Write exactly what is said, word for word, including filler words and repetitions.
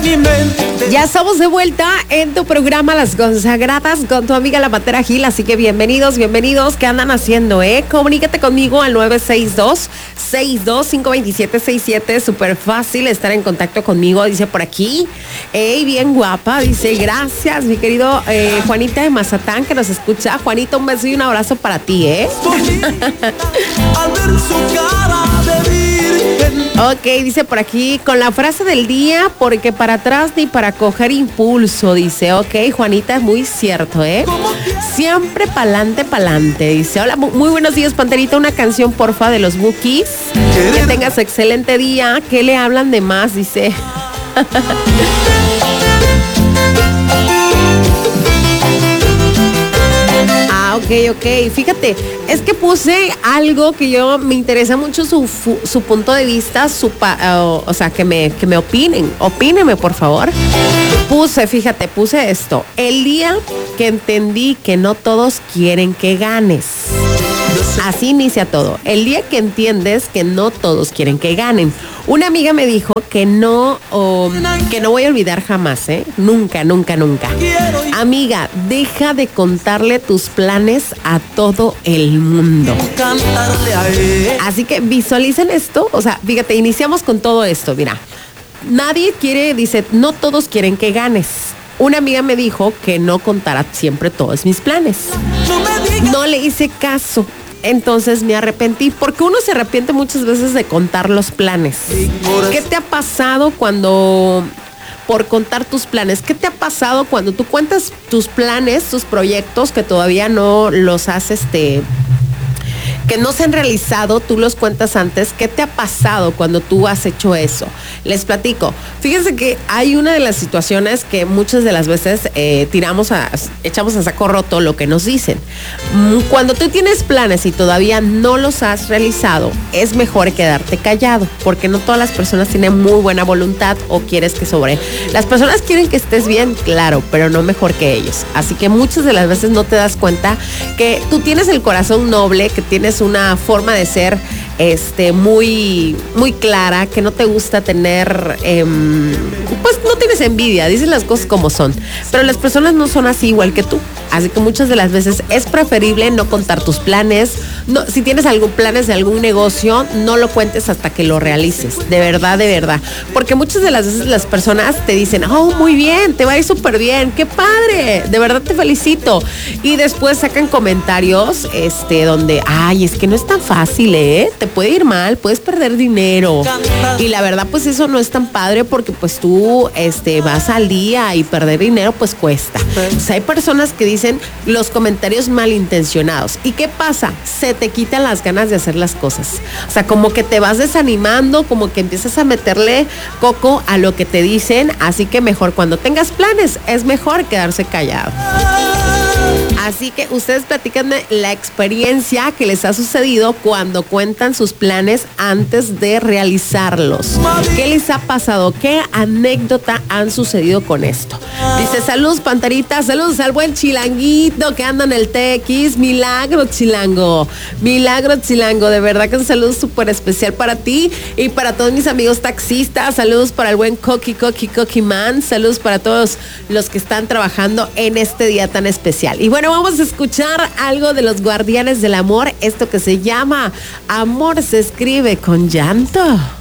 mi mente. Ya estamos de vuelta en tu programa Las Consagradas con tu amiga La Pantera Gil, así que bienvenidos, bienvenidos. ¿Qué andan haciendo, eh? Comunícate conmigo al nueve seis dos, seis dos cinco, dos siete seis siete. Súper fácil estar en contacto conmigo, dice por aquí. Ey, bien guapa, dice, gracias, mi querido eh, Juanita de Mazatán, que nos escucha. Juanita, un beso y un abrazo para ti, ¿eh? Al ver su cara de virgen. Ok, dice por aquí, con la frase del día, porque para atrás ni para coger impulso, dice. Ok, Juanita, es muy cierto, ¿eh? Siempre pa'lante, pa'lante, dice. Hola, muy buenos días, Panterita, una canción, porfa, de los Bukis. Que tengas excelente día. ¿Qué le hablan de más? Dice. Ah, ok, ok. Fíjate, es que puse algo que yo me interesa mucho su, su punto de vista, su pa, uh, o sea, que me, que me opinen. Opíneme, por favor. Puse, fíjate, puse esto. El día que entendí que no todos quieren que ganes. Así inicia todo. El día que entiendes que no todos quieren que ganen. Una amiga me dijo que no, oh, que no voy a olvidar jamás, ¿eh? Nunca, nunca, nunca. Amiga, deja de contarle tus planes a todo el mundo. Así que visualicen esto. O sea, fíjate, iniciamos con todo esto. Mira, nadie quiere, dice, no todos quieren que ganes. Una amiga me dijo que no contara siempre todos mis planes. No le hice caso. Entonces me arrepentí, porque uno se arrepiente muchas veces de contar los planes. ¿Qué te ha pasado cuando, por contar tus planes, qué te ha pasado cuando tú cuentas tus planes, tus proyectos que todavía no los has, este, que no se han realizado, tú los cuentas antes? ¿Qué te ha pasado cuando tú has hecho eso? Les platico. Fíjense que hay una de las situaciones que muchas de las veces eh, tiramos a, echamos a saco roto lo que nos dicen. Cuando tú tienes planes y todavía no los has realizado, es mejor quedarte callado, porque no todas las personas tienen muy buena voluntad o quieres que sobre. Las personas quieren que estés bien, claro, pero no mejor que ellos. Así que muchas de las veces no te das cuenta que tú tienes el corazón noble, que tienes una forma de ser este muy muy clara, que no te gusta tener eh, pues no tienes envidia, dices las cosas como son, pero las personas no son así igual que tú. Así que muchas de las veces es preferible no contar tus planes. No, si tienes algún planes de algún negocio, no lo cuentes hasta que lo realices, de verdad, de verdad, porque muchas de las veces las personas te dicen, oh, muy bien, te va a ir súper bien, qué padre, de verdad te felicito, y después sacan comentarios este donde, ay, es que no es tan fácil, ¿eh? Te puede ir mal, puedes perder dinero. Y la verdad, pues eso no es tan padre, porque pues tú este, vas al día y perder dinero pues cuesta. O sea, hay personas que dicen los comentarios malintencionados. ¿Y qué pasa? Se te quitan las ganas de hacer las cosas. O sea, como que te vas desanimando, como que empiezas a meterle coco a lo que te dicen. Así que mejor, cuando tengas planes, es mejor quedarse callado. Así que ustedes platíquenme la experiencia que les ha sucedido cuando cuentan sus planes antes de realizarlos. ¿Qué les ha pasado? ¿Qué anécdota han sucedido con esto? Dice, saludos, Panterita, saludos al buen chilanguito que anda en el T X. Milagro, chilango. Milagro, chilango. De verdad que un saludo súper especial para ti y para todos mis amigos taxistas. Saludos para el buen Coqui, Coqui, Coqui Man. Saludos para todos los que están trabajando en este día tan especial. Y bueno, vamos a escuchar algo de los Guardianes del Amor, esto que se llama Amor se escribe con llanto.